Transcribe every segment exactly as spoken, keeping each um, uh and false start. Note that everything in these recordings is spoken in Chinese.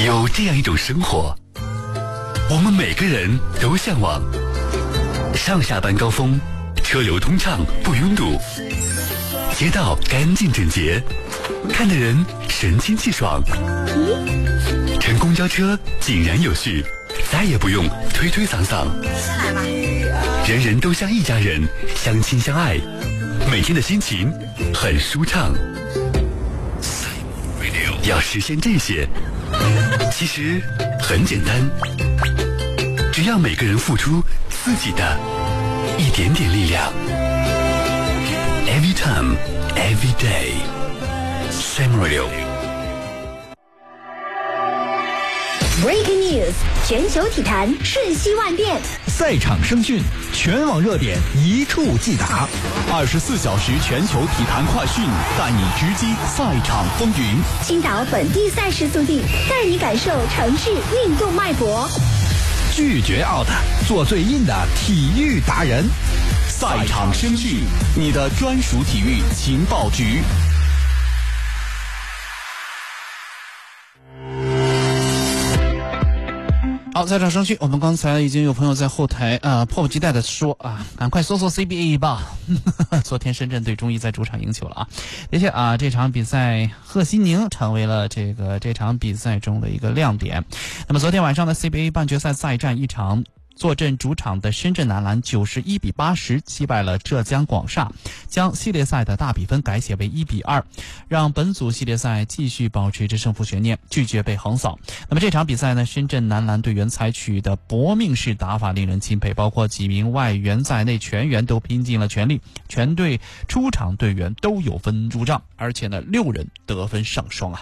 有这样一种生活，我们每个人都向往：上下班高峰，车流通畅不拥堵，街道干净整洁，看的人神清气爽。乘公交车井然有序，再也不用推推搡搡。人人都像一家人，相亲相爱，每天的心情很舒畅。要实现这些，其实很简单，只要每个人付出自己的一点点力量。Every time, every day, Sam Radio。Breaking news， 全球体坛瞬息万变， 赛场声讯，全网热点一触即达，二十四小时全球体坛快讯，带你直击赛场风云。 青岛本地赛事速递，带你感受城市运动脉搏。 拒绝 out， 做最硬的体育达人。赛场声讯，你的专属体育情报局。 好，赛场声讯，我们刚才已经有朋友在后台啊、呃、迫不及待的说啊，赶快搜索 C B A 吧。昨天深圳队终于在主场赢球了啊！的确啊，这场比赛贺西宁成为了这个这场比赛中的一个亮点。那么昨天晚上的 C B A 半决赛再战一场。坐镇主场的深圳男篮九十一比八十击败了浙江广厦，将系列赛的大比分改写为一比二，让本组系列赛继续保持着胜负悬念，拒绝被横扫。那么这场比赛呢，深圳男篮队员采取的搏命式打法令人钦佩，包括几名外援在内，全员都拼尽了全力，全队出场队员都有分入账，而且呢，六人得分上双啊。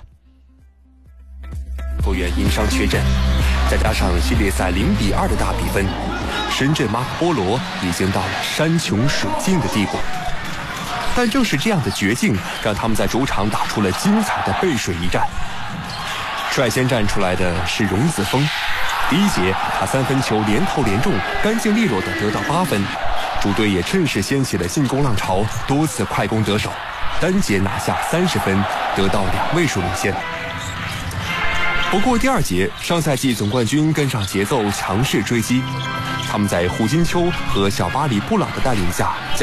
球员因伤缺阵，再加上系列赛零比二的大比分，深圳马可波罗已经到了山穷水尽的地步。但正是这样的绝境，让他们在主场打出了精彩的背水一战。率先站出来的是荣子峰，第一节他三分球连投连中，干净利落地得到八分，主队也趁势掀起了进攻浪潮，多次快攻得手，单节拿下三十分，得到两位数领先。不过第二节，上赛季总冠军跟上节奏，强势追击。他们在胡金秋和小巴里布朗的带领下，